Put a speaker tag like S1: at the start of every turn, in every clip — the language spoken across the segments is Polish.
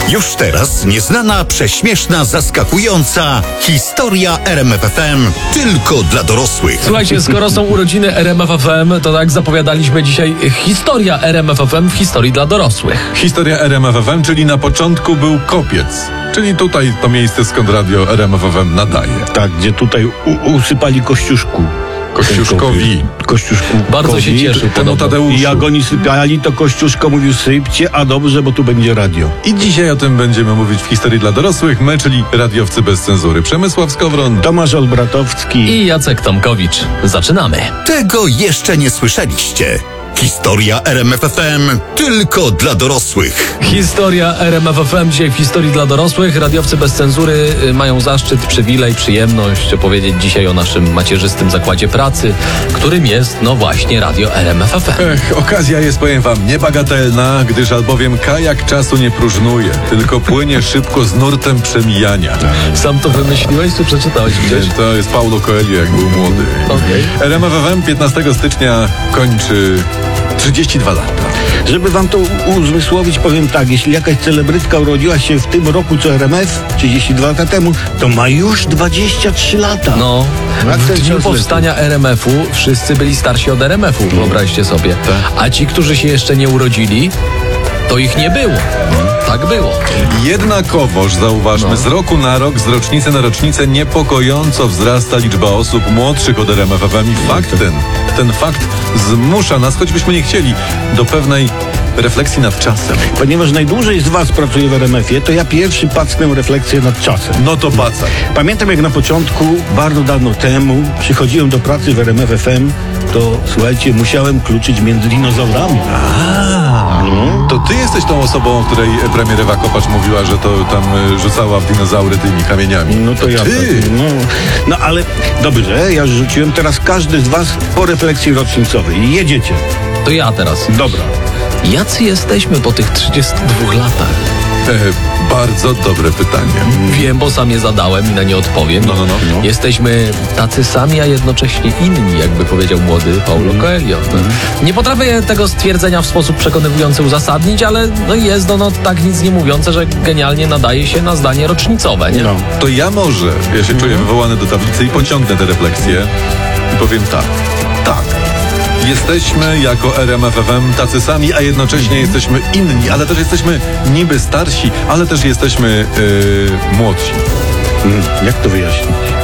S1: Już teraz nieznana, prześmieszna, zaskakująca historia RMF FM tylko dla dorosłych.
S2: Słuchajcie, skoro są urodziny RMF FM, to tak zapowiadaliśmy dzisiaj historia RMF FM w historii dla dorosłych.
S3: Historia RMF FM, czyli na początku był kopiec. Czyli tutaj to miejsce, skąd radio RMF FM nadaje.
S4: Tak, gdzie tutaj usypali Kościuszku.
S3: Kościuszkowi.
S2: Bardzo się cieszył.
S3: Temu Tadeuszu.
S4: I jak oni sypiali, to Kościuszko mówił: sypcie, a dobrze, bo tu będzie radio.
S3: I dzisiaj o tym będziemy mówić w historii dla dorosłych. My, czyli radiowcy bez cenzury. Przemysław Skowron,
S4: Tomasz Olbratowski
S2: I Jacek Tomkowicz. Zaczynamy.
S1: Tego jeszcze nie słyszeliście. Historia RMF FM tylko dla dorosłych.
S2: Historia RMF FM dzisiaj w historii dla dorosłych. Radiowcy bez cenzury mają zaszczyt, przywilej, przyjemność opowiedzieć dzisiaj o naszym macierzystym zakładzie pracy, którym jest, no właśnie, radio RMF FM.
S3: okazja jest, powiem wam, niebagatelna, gdyż albowiem kajak czasu nie próżnuje, tylko płynie szybko z nurtem przemijania.
S2: Sam to wymyśliłeś, czy przeczytałeś gdzieś?
S3: To jest Paulo Coelho, jak był młody.
S2: Okej.
S3: RMF FM 15 stycznia kończy 32 lata.
S4: Żeby wam to uzmysłowić, powiem tak: jeśli jakaś celebrytka urodziła się w tym roku co RMF 32 lata temu, to ma już 23 lata.
S2: No,
S4: Jak
S2: w
S4: ten
S2: dniu
S4: czas
S2: powstania RMF-u wszyscy byli starsi od RMF-u, wyobraźcie sobie. A ci, którzy się jeszcze nie urodzili, to ich nie było. Tak było.
S3: Jednakowoż, zauważmy, z roku na rok, z rocznicy na rocznicę niepokojąco wzrasta liczba osób młodszych od RMF FM i ten fakt zmusza nas, choćbyśmy nie chcieli, do pewnej refleksji nad czasem.
S4: Ponieważ najdłużej z was pracuje w RMF-ie, to ja pierwszy pacnę refleksję nad czasem.
S3: No to pacaj.
S4: Pamiętam, jak na początku, bardzo dawno temu, przychodziłem do pracy w RMF FM, to słuchajcie, musiałem kluczyć między dinozaurami.
S3: To ty jesteś tą osobą, o której premier Ewa Kopacz mówiła, że to tam rzucała w dinozaury tymi kamieniami.
S4: No to ja.
S3: Ty!
S4: Tak, no ale dobrze, ja rzuciłem, teraz każdy z was po refleksji rocznicowej. Jedziecie.
S2: To ja teraz.
S4: Dobra.
S2: Jacy jesteśmy po tych 32 latach?
S3: Bardzo dobre pytanie.
S2: Wiem, bo sam je zadałem i na nie odpowiem.
S3: No.
S2: Jesteśmy tacy sami, a jednocześnie inni, jakby powiedział młody Paulo Coelho. Nie potrafię tego stwierdzenia w sposób przekonywujący uzasadnić, ale jest ono tak nic nie mówiące, że genialnie nadaje się na zdanie rocznicowe, nie?
S4: No.
S3: To ja się czuję wywołany do tablicy i pociągnę te refleksje i powiem tak. Jesteśmy jako RMF FM tacy sami, a jednocześnie jesteśmy inni, ale też jesteśmy niby starsi, ale też jesteśmy młodsi.
S4: Jak to wyjaśnić?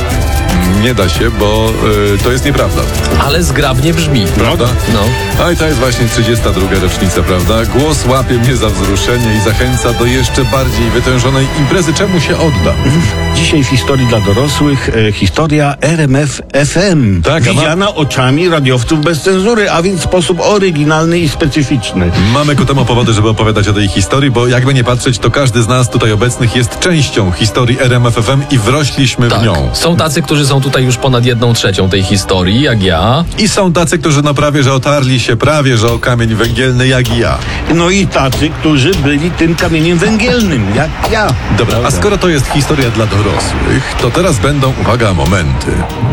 S3: Nie da się, bo to jest nieprawda.
S2: Ale zgrabnie brzmi.
S3: Prawda?
S2: No.
S3: A i to jest właśnie 32. rocznica, prawda? Głos łapie mnie za wzruszenie i zachęca do jeszcze bardziej wytężonej imprezy. Czemu się oddam?
S4: Dzisiaj w historii dla dorosłych historia RMF FM.
S3: Tak,
S4: widziana oczami radiowców bez cenzury, a więc w sposób oryginalny i specyficzny.
S3: Mamy ku temu powody, żeby opowiadać o tej historii, bo jakby nie patrzeć, to każdy z nas tutaj obecnych jest częścią historii RMF FM i wrośliśmy w nią.
S2: Są tacy, którzy są tutaj już ponad 1/3 tej historii, jak ja.
S3: I są tacy, którzy prawie że otarli się o kamień węgielny, jak i ja.
S4: No i tacy, którzy byli tym kamieniem węgielnym, jak ja.
S3: Dobra, a skoro to jest historia dla dorosłych, to teraz będą, uwaga, momenty.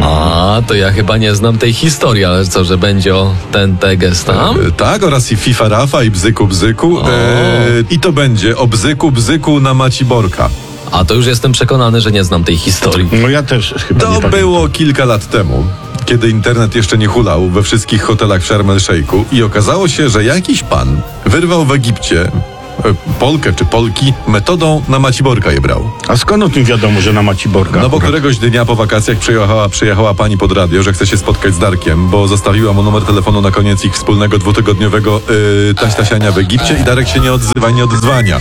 S2: A, to ja chyba nie znam tej historii, ale co, że będzie o ten teges tam?
S3: Tak, oraz i FIFA Rafa, i Bzyku Bzyku. I to będzie o Bzyku Bzyku na Maciborka.
S2: A to już jestem przekonany, że nie znam tej historii.
S4: No ja też chyba nie
S3: To
S4: pamiętam.
S3: było kilka lat temu, kiedy internet jeszcze nie hulał we wszystkich hotelach w Sharm el-Sheikhu i okazało się, że jakiś pan wyrwał w Egipcie Polkę czy Polki metodą na Maciborka je brał.
S4: A skąd o tym wiadomo, że na Maciborka?
S3: No bo
S4: akurat?
S3: któregoś dnia po wakacjach przyjechała pani pod radio, że chce się spotkać z Darkiem, bo zostawiła mu numer telefonu na koniec ich wspólnego 2-tygodniowego taśtasiania w Egipcie i Darek się nie odzywa i nie odzwania.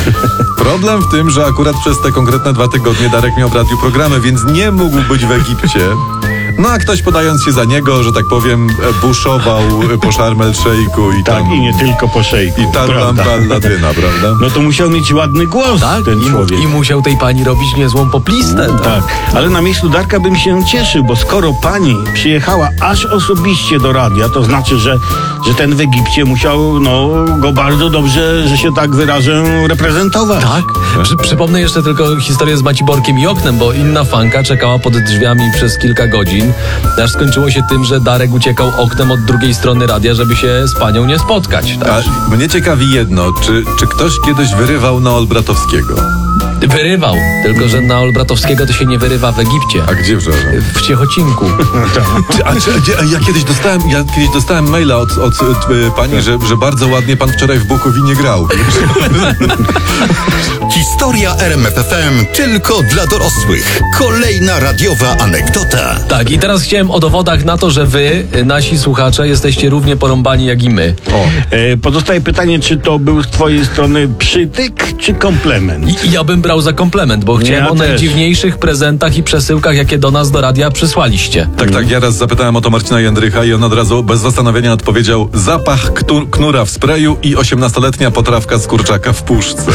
S3: Problem w tym, że akurat przez te konkretne 2 tygodnie Darek miał w radiu programy, więc nie mógł być w Egipcie. No a ktoś podając się za niego, że tak powiem, buszował po Sharm el-Sheikhu i
S4: Tak,
S3: tam...
S4: i nie tylko po szejku.
S3: I tam
S4: prawda?
S3: balladyna, prawda?
S4: No to musiał mieć ładny głos ten człowiek.
S2: I musiał tej pani robić niezłą poplistę.
S4: Tak, ale na miejscu Darka bym się cieszył, bo skoro pani przyjechała aż osobiście do radia, to znaczy, że ten w Egipcie musiał go bardzo dobrze, że się tak wyrażę, reprezentować.
S2: Tak? Przypomnę jeszcze tylko historię z Maciborkiem i oknem, bo inna fanka czekała pod drzwiami przez kilka godzin godzin, aż skończyło się tym, że Darek uciekał oknem od drugiej strony radia, żeby się z panią nie spotkać. Tak?
S3: A mnie ciekawi jedno, czy ktoś kiedyś wyrywał na Olbratowskiego?
S2: Wyrywał, tylko że na Olbratowskiego to się nie wyrywa w Egipcie.
S3: A gdzie wrzorze?
S2: W Ciechocinku.
S3: Ja kiedyś dostałem maila od pani, że bardzo ładnie pan wczoraj w Bukowinie grał.
S1: Historia RMF FM tylko dla dorosłych. Kolejna radiowa anegdota.
S2: Tak, i teraz chciałem o dowodach na to, że wy, nasi słuchacze, jesteście równie porąbani jak i my.
S4: Pozostaje pytanie, czy to był z twojej strony przytyk, czy komplement?
S2: I ja bym brał za komplement, bo chciałem
S4: Ja
S2: o
S4: też.
S2: najdziwniejszych prezentach i przesyłkach, jakie do nas, do radia przysłaliście.
S3: Tak, ja raz zapytałem o to Marcina Jędrycha i on od razu bez zastanowienia odpowiedział: zapach knura w sprayu i 18-letnia potrawka z kurczaka w puszce.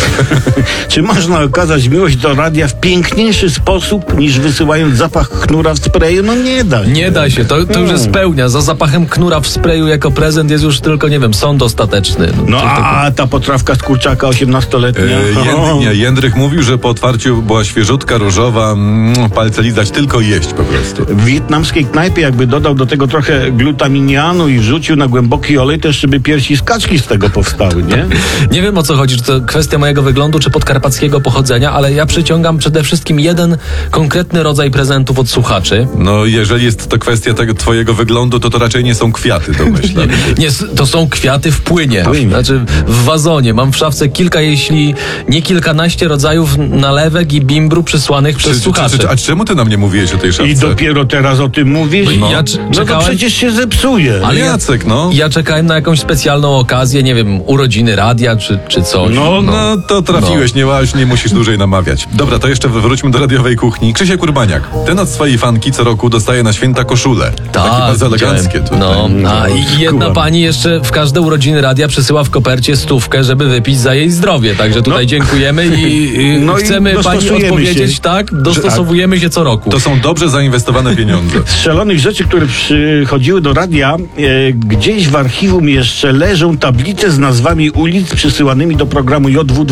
S4: Czy można okazać miłość do radia w piękniejszy sposób, niż wysyłając zapach knura w sprayu? No nie da się.
S2: Nie da się, to już jest spełnia. Za zapachem knura w sprayu jako prezent jest już tylko, nie wiem, sąd ostateczny.
S4: No a ta potrawka z kurczaka 18-letnia?
S3: Jędrych mówił, że po otwarciu była świeżutka, różowa, palce lizać, tylko jeść po prostu.
S4: W wietnamskiej knajpie jakby dodał do tego trochę glutaminianu i wrzucił na głęboki olej, to jeszcze by piersi z kaczki z tego powstały, nie?
S2: Nie wiem, o co chodzi, czy to kwestia mojego wyglądu, czy podkarpackiego pochodzenia, ale ja przyciągam przede wszystkim jeden konkretny rodzaj prezentów od słuchaczy.
S3: No, jeżeli jest to kwestia tego twojego wyglądu, to raczej nie są kwiaty, to myślę.
S2: Nie, to są kwiaty w płynie. Znaczy w wazonie. Mam w szafce kilka, jeśli nie kilkanaście rodzajów nalewek i bimbru przysłanych przez słuchaczy.
S3: A czemu ty nam nie mówiłeś o tej szafce?
S4: I dopiero teraz o tym mówisz?
S2: Bo ja
S4: No to
S2: czekałem-
S4: przecież się zepsuje.
S2: Ale
S3: Jacek,
S2: Ja czekałem na jakąś specjalną okazję, nie wiem, urodziny radia czy coś.
S3: No to trafiłeś, nie musisz dłużej namawiać. Dobra, to jeszcze wróćmy do radiowej kuchni. Krzysiek Urbaniak. Ten od swojej fanki co roku dostaje na święta koszule. Takie bardzo eleganckie tutaj.
S2: I jedna pani jeszcze w każde urodziny radia przysyła w kopercie 100, żeby wypić za jej zdrowie. Także tutaj dziękujemy i
S4: No i
S2: chcemy pani
S4: dostosujemy
S2: odpowiedzieć,
S4: się.
S2: tak? Dostosowujemy się co roku.
S3: To są dobrze zainwestowane pieniądze.
S4: Z szalonych rzeczy, które przychodziły do radia, gdzieś w archiwum jeszcze leżą tablice z nazwami ulic przysyłanymi do programu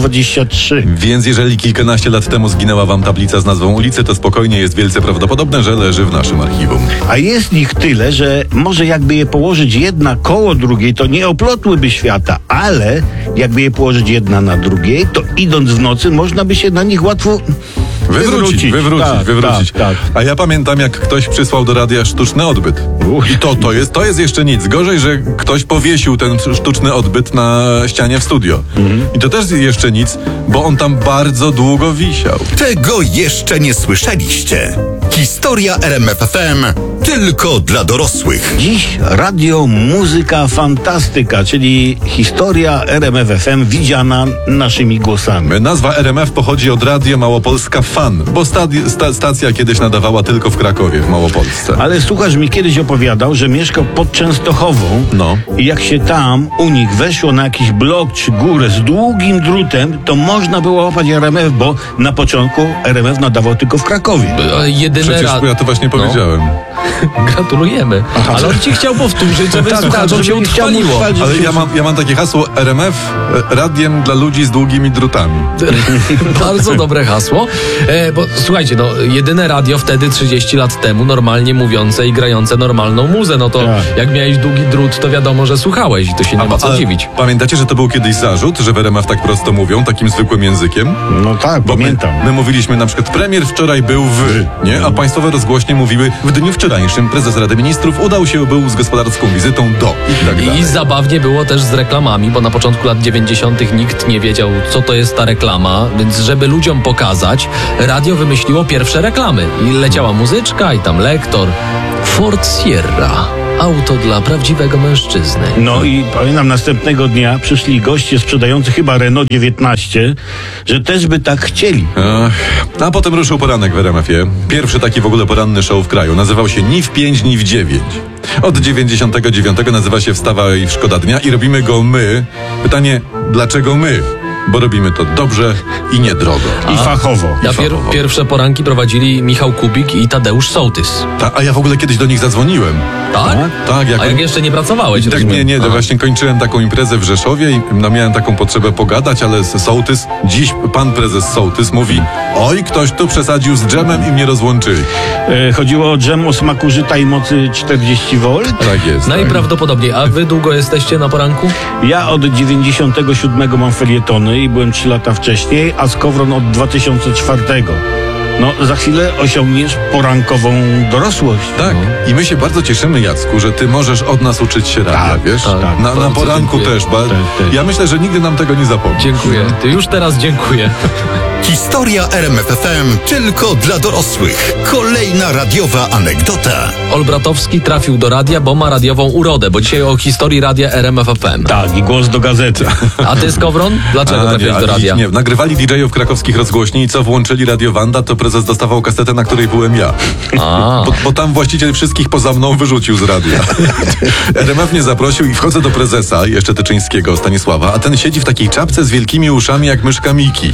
S4: JW23.
S3: Więc jeżeli kilkanaście lat temu zginęła wam tablica z nazwą ulicy, to spokojnie jest wielce prawdopodobne, że leży w naszym archiwum.
S4: A jest ich tyle, że może jakby je położyć jedna koło drugiej, to nie oplotłyby świata, ale jakby je położyć jedna na drugiej, to idąc w nocy można by się na nich łatwo
S3: Wywrócić.
S4: Tak.
S3: A ja pamiętam, jak ktoś przysłał do radia sztuczny odbyt. I to jest jeszcze nic. Gorzej, że ktoś powiesił ten sztuczny odbyt na ścianie w studio. I to też jeszcze nic, bo on tam bardzo długo wisiał.
S1: Tego jeszcze nie słyszeliście. Historia RMF FM tylko dla dorosłych.
S4: Dziś radio, muzyka, fantastyka, czyli historia RMF FM widziana naszymi głosami.
S3: Nazwa RMF pochodzi od Radio Małopolska Fan, bo stacja kiedyś nadawała tylko w Krakowie, w Małopolsce.
S4: Ale słuchacz mi kiedyś opowiadał, że mieszkał pod Częstochową i jak się tam u nich weszło na jakiś blok czy górę z długim drutem, to można było łapać RMF, bo na początku RMF nadawał tylko w Krakowie.
S3: Przecież ja to właśnie powiedziałem.
S2: Gratulujemy. Ale on ci chciał powtórzyć, żeby słuchaczom się utrwaliło.
S3: Ale ja mam takie hasło RMF, radiem dla ludzi z długimi drutami.
S2: Bardzo dobre hasło. Bo słuchajcie, jedyne radio wtedy 30 lat temu normalnie mówiące i grające normalną muzę. No to jak miałeś długi drut, to wiadomo, że słuchałeś i to się nie ma co dziwić.
S3: Pamiętacie, że to był kiedyś zarzut, że w RMF tak prosto mówią, takim zwykłym językiem?
S4: No tak,
S3: Bo
S4: pamiętam.
S3: My mówiliśmy na przykład premier wczoraj był nie? A państwowe rozgłośnie mówiły w dniu wczorajszym prezes Rady Ministrów był z gospodarską wizytą do i tak dalej.
S2: I zabawnie było też z reklamami, bo na początku lat 90. nikt nie wiedział, co to jest ta reklama, więc żeby ludziom pokazać, radio wymyśliło pierwsze reklamy. I leciała muzyczka i tam lektor. Ford Sierra. Auto dla prawdziwego mężczyzny.
S4: No i pamiętam, następnego dnia przyszli goście sprzedający chyba Renault 19, że też by tak chcieli.
S3: A potem ruszył poranek w RMF-ie. Pierwszy taki w ogóle poranny show w kraju. Nazywał się Ni w 5, ni w 9. Od 99 nazywa się Wstawaj w Szkoda Dnia i robimy go my. Pytanie, dlaczego my? bo robimy to dobrze i niedrogo.
S4: I fachowo.
S2: Pierwsze poranki prowadzili Michał Kubik i Tadeusz Sołtys.
S3: A ja w ogóle kiedyś do nich zadzwoniłem.
S2: Tak?
S3: Tak,
S2: A jak jeszcze nie pracowałeś?
S3: Tak,
S2: rozumiem?
S3: nie, to właśnie kończyłem taką imprezę w Rzeszowie i miałem taką potrzebę pogadać, ale Sołtys, dziś pan prezes Sołtys mówi: oj, ktoś tu przesadził z dżemem i mnie rozłączyli.
S4: Chodziło o dżem o smaku żyta i mocy 40 V.
S3: Tak jest.
S2: Najprawdopodobniej. A wy długo jesteście na poranku?
S4: Ja od 97 mam felietony i byłem 3 lata wcześniej, a Skowron od 2004. No, za chwilę osiągniesz porankową dorosłość.
S3: Tak. I my się bardzo cieszymy, Jacku, że ty możesz od nas uczyć się radia,
S4: Tak,
S3: wiesz?
S4: tak.
S3: Na
S2: Bardzo
S3: poranku
S2: dziękuję.
S3: też.
S4: Tak.
S3: Ja myślę, że nigdy nam tego nie zapomni.
S2: Dziękuję. Ty już teraz dziękuję.
S1: Historia RMF FM tylko dla dorosłych. Kolejna radiowa anegdota.
S2: Olbratowski trafił do radia, bo ma radiową urodę, bo dzisiaj o historii radia RMF FM.
S4: Tak, i głos do gazety.
S2: A ty, Skowron? Dlaczego trafiłeś do radia?
S3: Nie, nagrywali DJ-ów krakowskich rozgłośni i co włączyli Radio Wanda, to prezes dostawał kasetę, na której byłem ja.
S2: A.
S3: Bo tam właściciel wszystkich poza mną wyrzucił z radia. RMF mnie zaprosił i wchodzę do prezesa, jeszcze Tyczyńskiego, Stanisława, a ten siedzi w takiej czapce z wielkimi uszami jak myszka Miki.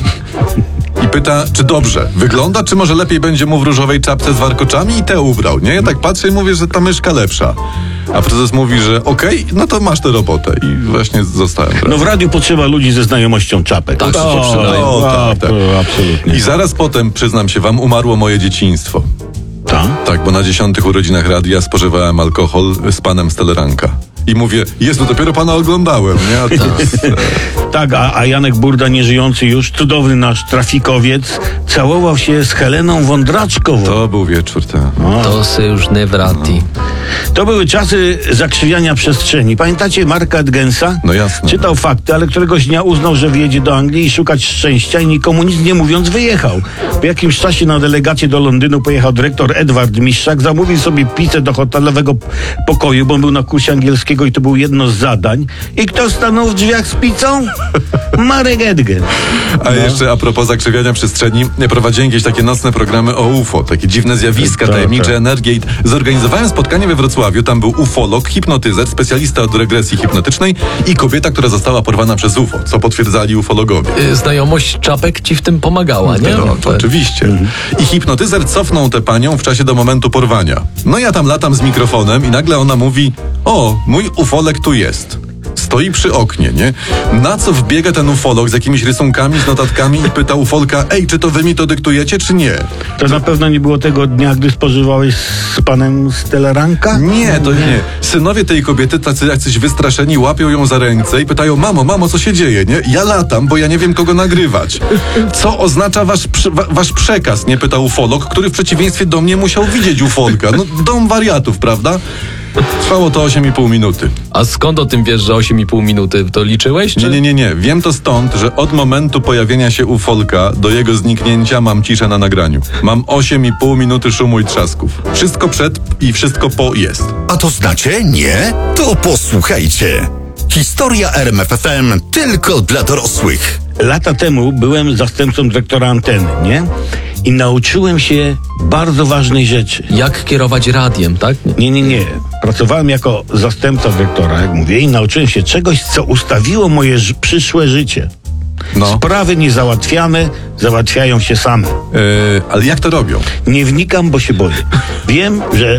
S3: I pyta, czy dobrze wygląda, czy może lepiej będzie mu w różowej czapce z warkoczami i te ubrał, nie? Ja tak patrzę i mówię, że ta myszka lepsza. A prezes mówi, że okej, no to masz tę robotę. I właśnie zostałem.
S4: No w radiu potrzeba ludzi ze znajomością czapek.
S2: Tak,
S4: to
S2: się przydaje.
S3: Tak.
S4: Absolutnie.
S3: I zaraz potem, przyznam się wam, umarło moje dzieciństwo. Tak, bo na 10 urodzinach radia spożywałem alkohol z panem z Teleranka. I mówię, Jezu, dopiero pana oglądałem, nie? A to
S4: Tak, a Janek Burda, nieżyjący już, cudowny nasz trafikowiec, całował się z Heleną Wądraczkową.
S3: to był wieczór, tak.
S2: To se już nie wrati.
S4: To były czasy zakrzywiania przestrzeni. Pamiętacie Marka Edgensa?
S3: No jasne.
S4: Czytał fakty, ale któregoś dnia uznał, że wyjedzie do Anglii i szukać szczęścia i nikomu nic nie mówiąc wyjechał. Po jakimś czasie na delegację do Londynu pojechał dyrektor Edward Mistrzak, zamówił sobie pizzę do hotelowego pokoju, bo on był na kursie angielskiego i to było jedno z zadań. I kto stanął w drzwiach z pizzą? Marek Edgen.
S3: A jeszcze a propos zakrzywiania przestrzeni, prowadziłem jakieś takie nocne programy o UFO, takie dziwne zjawiska,
S4: Tak,
S3: tajemnicze
S4: tak.
S3: energie. I zorganizowałem spotkanie we Wrocławiu, tam był ufolog, hipnotyzer, specjalista od regresji hipnotycznej i kobieta, która została porwana przez UFO, co potwierdzali ufologowie.
S2: Znajomość czapek ci w tym pomagała, nie?
S3: No, to oczywiście. I hipnotyzer cofnął tę panią w czasie do momentu porwania. No ja tam latam z mikrofonem i nagle ona mówi: o, mój ufolek tu jest. Stoi przy oknie, nie? Na co wbiega ten ufolog z jakimiś rysunkami, z notatkami i pyta ufolka: ej, czy to wy mi to dyktujecie, czy nie?
S4: To na pewno nie było tego dnia, gdy spożywałeś z panem z Teleranka?
S3: Nie, to nie. Synowie tej kobiety, tacy jacyś wystraszeni, łapią ją za ręce i pytają: mamo, co się dzieje, nie? Ja latam, bo ja nie wiem, kogo nagrywać. Co oznacza wasz przekaz, nie? Pytał ufolog, który w przeciwieństwie do mnie musiał widzieć ufolka. No, dom wariatów, prawda? Trwało to 8,5 minuty.
S2: A skąd o tym wiesz, że 8,5 minuty? To liczyłeś? Czy?
S3: Nie. Wiem to stąd, że od momentu pojawienia się ufolka do jego zniknięcia mam ciszę na nagraniu. Mam 8,5 minuty szumu i trzasków. Wszystko przed i wszystko po jest.
S1: A to znacie? Nie? To posłuchajcie. Historia RMF FM tylko dla dorosłych.
S4: Lata temu byłem zastępcą dyrektora anteny, nie? I nauczyłem się bardzo ważnej rzeczy.
S2: Jak kierować radiem, tak?
S4: Nie. Pracowałem jako zastępca dyrektora, jak mówię, i nauczyłem się czegoś, co ustawiło moje przyszłe życie.
S3: No.
S4: Sprawy niezałatwiane załatwiają się same.
S3: Ale jak to robią?
S4: Nie wnikam, bo się boję. Wiem, że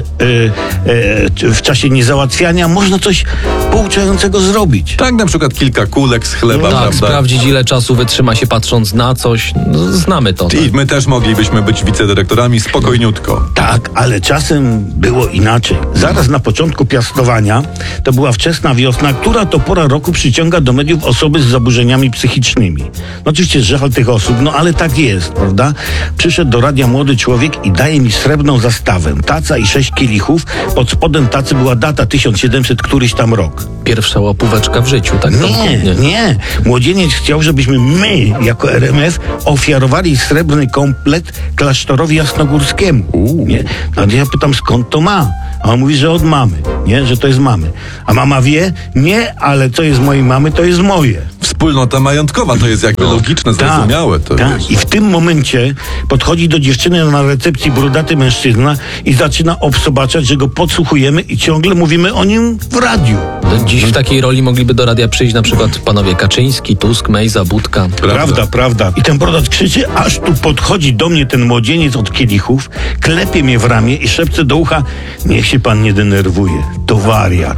S4: w czasie niezałatwiania można coś pouczającego zrobić.
S3: Tak, na przykład kilka kulek z chleba,
S2: Tak,
S3: prawda?
S2: sprawdzić ile czasu wytrzyma się patrząc na coś. No, znamy to. Tak?
S3: I my też moglibyśmy być wicedyrektorami spokojniutko.
S4: Tak, ale czasem było inaczej. Zaraz na początku piastowania, to była wczesna wiosna, która to pora roku przyciąga do mediów osoby z zaburzeniami psychicznymi. No oczywiście żal tych osób, no ale tak jest, prawda? Przyszedł do radia młody człowiek i daje mi srebrną zastawę. Taca i 6 kielichów. Pod spodem tacy była data 1700 któryś tam rok.
S2: Pierwsza łapóweczka w życiu, tak?
S4: Nie. Młodzieniec chciał, żebyśmy my, jako RMF, ofiarowali srebrny komplet klasztorowi jasnogórskiemu. Nie? A ja pytam, skąd to ma? A on mówi, że od mamy. nie? Że to jest mamy. A mama wie? Nie, ale co jest mojej mamy, to jest moje.
S3: Wspólnota majątkowa to jest jakby logiczne, zrozumiałe. To
S4: tak.
S3: wiesz.
S4: I w tym momencie podchodzi do dziewczyny na recepcji brudaty mężczyzna i zaczyna obsobaczać, że go podsłuchujemy i ciągle mówimy o nim w radiu.
S2: Dziś w takiej roli mogliby do radia przyjść na przykład panowie Kaczyński, Tusk, Mejza, Budka.
S4: Prawda. I ten brodat krzyczy, aż tu podchodzi do mnie ten młodzieniec od kielichów, klepie mnie w ramię i szepce do ucha: niech się pan nie denerwuje, to wariat.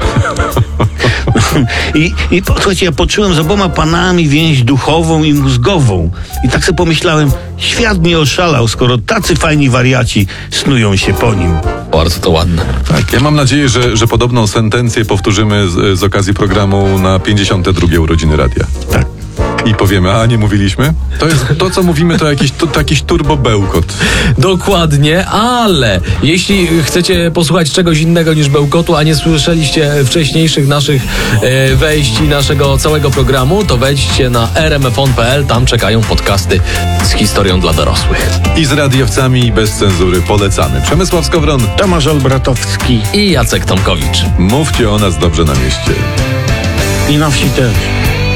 S4: I słuchajcie, ja poczułem z oboma panami więź duchową i mózgową. I tak sobie pomyślałem, świat nie oszalał, skoro tacy fajni wariaci snują się po nim.
S2: Bardzo to ładne.
S3: Tak, ja mam nadzieję, że podobną sentencję powtórzymy z okazji programu na 52. urodziny radia.
S4: Tak.
S3: I powiemy, a nie mówiliśmy? To jest to, co mówimy, to jakiś turbobełkot.
S2: Dokładnie, ale jeśli chcecie posłuchać czegoś innego niż bełkotu, a nie słyszeliście wcześniejszych naszych wejść i naszego całego programu, to wejdźcie na rmfon.pl, tam czekają podcasty z historią dla dorosłych.
S3: I z radiowcami i bez cenzury polecamy. Przemysław Skowron,
S4: Tomasz Olbratowski
S2: I Jacek Tomkowicz.
S3: mówcie o nas dobrze na mieście.
S4: i na wsi też.